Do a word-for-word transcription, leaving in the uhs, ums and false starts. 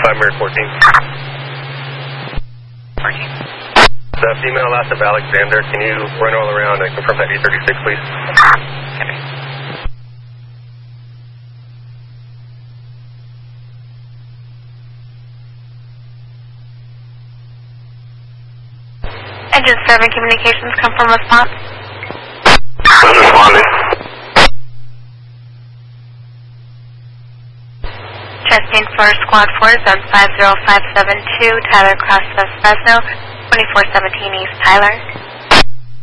five Mirror fourteen. fourteen. The female last of Alexander, can you run all around and confirm that E thirty-six, please? Okay. Engine serving communications, confirm response. I'm responding. Testing for Squad four, zone five zero five seven two, Tyler Cross, West Fresno, twenty-four seventeen East Tyler.